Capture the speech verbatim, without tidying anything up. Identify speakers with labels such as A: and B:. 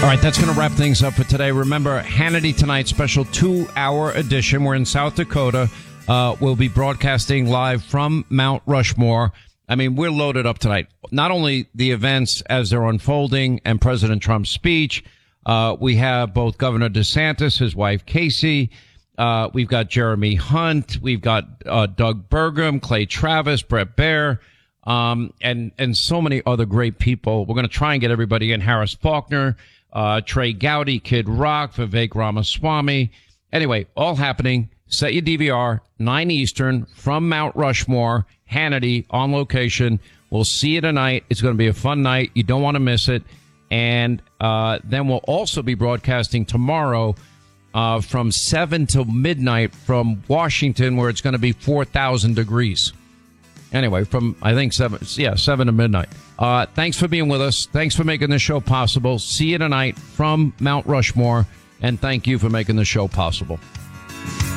A: All right, that's going to wrap things up for today. Remember, Hannity Tonight, special two-hour edition. We're in South Dakota. Uh, we'll be broadcasting live from Mount Rushmore. I mean, we're loaded up tonight. Not only the events as they're unfolding and President Trump's speech, uh, we have both Governor DeSantis, his wife Casey. Uh, we've got Jeremy Hunt. We've got uh, Doug Burgum, Clay Travis, Brett Baer, um, and and so many other great people. We're going to try and get everybody in. Harris Faulkner, uh, Trey Gowdy, Kid Rock, Vivek Ramaswamy. Anyway, all happening. Set your D V R, nine Eastern, from Mount Rushmore, Hannity, on location. We'll see you tonight. It's going to be a fun night. You don't want to miss it. And uh then we'll also be broadcasting tomorrow uh from seven till midnight from Washington, where it's going to be four thousand degrees. Anyway, from, I think, seven, yeah, seven to midnight. Uh Thanks for being with us. Thanks for making this show possible. See you tonight from Mount Rushmore. And thank you for making the show possible.